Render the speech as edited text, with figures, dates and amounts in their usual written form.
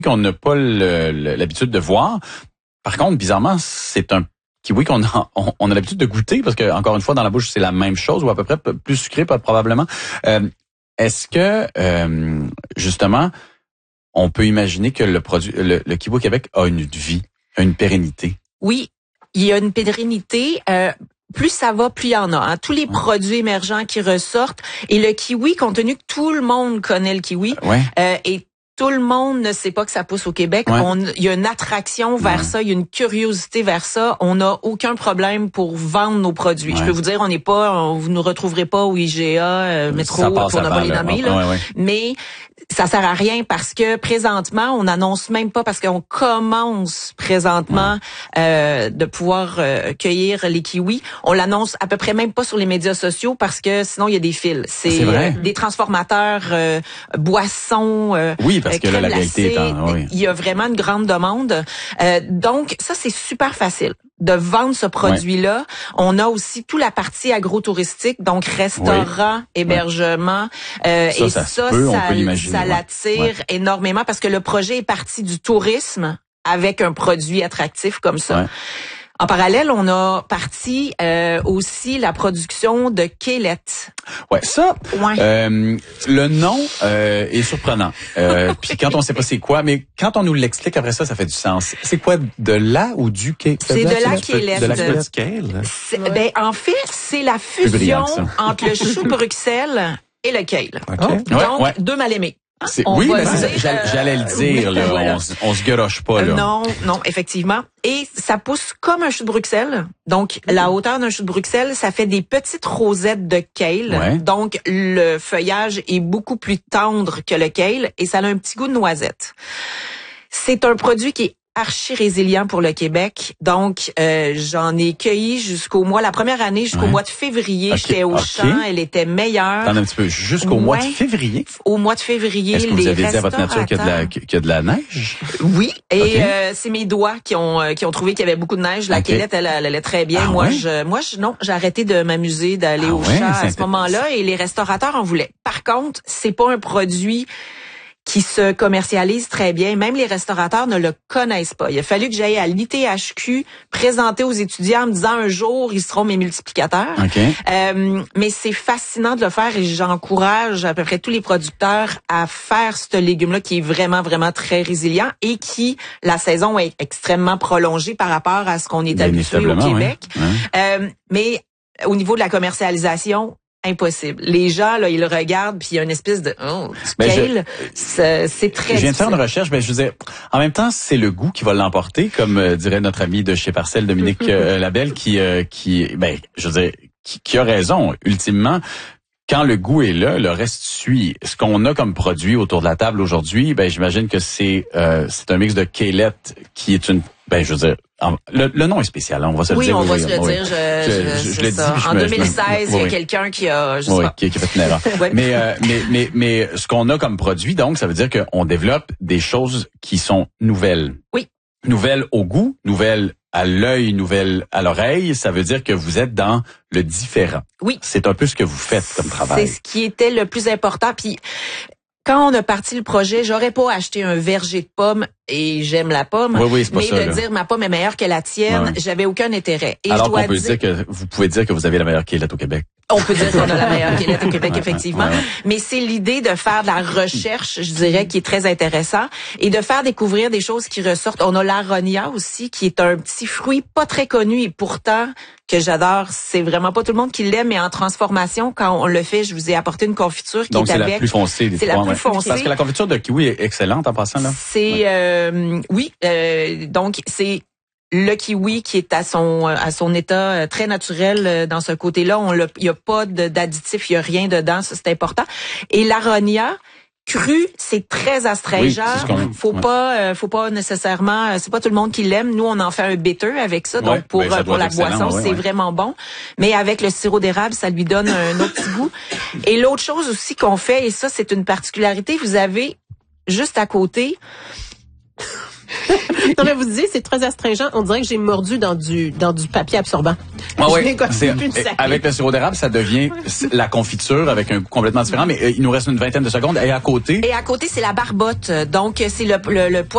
qu'on n'a pas l'habitude de voir. Par contre, bizarrement, c'est un kiwi qu'on a l'habitude de goûter parce que, encore une fois, dans la bouche, c'est la même chose ou à peu près plus sucré, probablement. Est-ce que, justement, on peut imaginer que le kiwi au Québec a une vie, a une pérennité? Oui, il y a une pérennité. Plus ça va, plus il y en a. Hein. Tous les produits émergents qui ressortent. Et le kiwi, compte tenu que tout le monde connaît le kiwi, et tout le monde ne sait pas que ça pousse au Québec. Il y a une attraction vers ça, il y a une curiosité vers ça. On n'a aucun problème pour vendre nos produits. Je peux vous dire, vous nous retrouverez pas au IGA, métro, pour ne pas les nommer. Mais ça sert à rien parce que présentement, on n'annonce même pas parce qu'on commence présentement de pouvoir cueillir les kiwis. On l'annonce à peu près même pas sur les médias sociaux parce que sinon il y a des fils. C'est des transformateurs, boissons. Parce que là, la réalité est il y a vraiment une grande demande. Donc ça, c'est super facile de vendre ce produit-là. On a aussi toute la partie agro-touristique, donc restaurant, hébergement. Et ça l'attire énormément parce que le projet est parti du tourisme avec un produit attractif comme ça. En parallèle, on a parti aussi la production de Kaylet. Le nom est surprenant. Puis quand on sait pas c'est quoi, mais quand on nous l'explique après ça fait du sens. C'est quoi, de la ou du Kaylet? C'est de la Kaylet. De la Kale? Ben, en fait, c'est la fusion entre le chou Bruxelles et le Kale. Donc, deux mal-aimés. J'allais le dire, là. On se garoche pas, là. Non, effectivement. Et ça pousse comme un chou de Bruxelles. Donc, la hauteur d'un chou de Bruxelles, ça fait des petites rosettes de kale. Donc, le feuillage est beaucoup plus tendre que le kale et ça a un petit goût de noisette. C'est un produit qui est archi résilient pour le Québec. Donc, j'en ai cueilli la première année, jusqu'au mois de février. J'étais au champ, elle était meilleure. Attends un petit peu, jusqu'au mois de février? Au mois de février, est-ce que vous avez dit à votre nature qu'il y a de la neige? Oui, et c'est mes doigts qui ont trouvé qu'il y avait beaucoup de neige. La Kaylet, elle allait très bien. Moi, j'ai arrêté de m'amuser, d'aller au champ à ce moment-là, et les restaurateurs en voulaient. Par contre, c'est pas un produit qui se commercialise très bien. Même les restaurateurs ne le connaissent pas. Il a fallu que j'aille à l'ITHQ présenter aux étudiants en me disant un jour, ils seront mes multiplicateurs. Mais c'est fascinant de le faire et j'encourage à peu près tous les producteurs à faire ce légume-là qui est vraiment, vraiment très résilient et qui, la saison est extrêmement prolongée par rapport à ce qu'on est habitué au Québec. Mais au niveau de la commercialisation, impossible. Les gens, là, ils le regardent, puis il y a une espèce de kale. C'est très. Je viens de faire une recherche, je veux dire, en même temps, c'est le goût qui va l'emporter, comme dirait notre ami de chez Parcelles, Dominique Labelle, qui a raison. Ultimement, quand le goût est là, le reste suit. Ce qu'on a comme produit autour de la table aujourd'hui, j'imagine que c'est un mix de Kaylet qui est une. Le nom est spécial, hein, on va se le dire. Oui, on va se le dire. Je l'ai dit. En 2016, il y a quelqu'un qui a, qui a fait une erreur. Mais ce qu'on a comme produit, donc, ça veut dire qu'on développe des choses qui sont nouvelles. Oui. Nouvelles au goût, nouvelles à l'œil, nouvelles à l'oreille. Ça veut dire que vous êtes dans le différent. Oui. C'est un peu ce que vous faites comme travail. C'est ce qui était le plus important. Puis, quand on a parti le projet, j'aurais pas acheté un verger de pommes et j'aime la pomme. C'est pas mais ça, de dire ma pomme est meilleure que la tienne, j'avais aucun intérêt. Et alors qu'on peut dire que vous pouvez dire que vous avez la meilleure Kaylet au Québec. On peut dire qu'on a la meilleure Kaylet au Québec, effectivement. Mais c'est l'idée de faire de la recherche, je dirais, qui est très intéressant et de faire découvrir des choses qui ressortent. On a l'aronia aussi, qui est un petit fruit pas très connu et pourtant que j'adore. C'est vraiment pas tout le monde qui l'aime, mais en transformation, quand on le fait, je vous ai apporté une confiture qui donc est avec. Donc c'est la plus foncée des trois. C'est la plus foncée. Parce que la confiture de kiwi est excellente en passant, là. C'est, donc c'est le kiwi qui est à son état très naturel dans ce côté-là. Il y a pas d'additifs, il y a rien dedans, ça c'est important. Et l'aronia cru, c'est très astringent. Faut pas nécessairement, c'est pas tout le monde qui l'aime. Nous, on en fait un bitter avec ça, donc pour la boisson, c'est vraiment bon. Mais avec le sirop d'érable, ça lui donne un autre petit goût. Et l'autre chose aussi qu'on fait, et ça c'est une particularité, vous avez juste à côté. Non, mais vous disiez, c'est très astringent. On dirait que j'ai mordu dans du papier absorbant. Avec le sirop d'érable, ça devient la confiture avec un goût complètement différent. Mais il nous reste une vingtaine de secondes. Et à côté, c'est la barbotte. Donc, c'est le